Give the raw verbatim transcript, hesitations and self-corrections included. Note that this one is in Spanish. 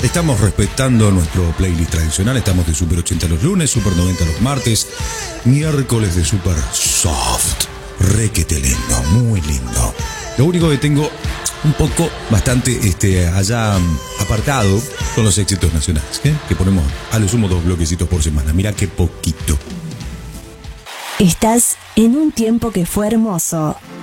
Estamos respetando nuestro playlist tradicional. Estamos de Super ochenta los lunes, Super noventa los martes, miércoles de Super Soft. Requete lindo, muy lindo. Lo único que tengo un poco, bastante este, allá apartado son los éxitos nacionales, ¿eh? Que ponemos a lo sumo dos bloquecitos por semana. Mira qué poquito. Estás en un tiempo que fue hermoso.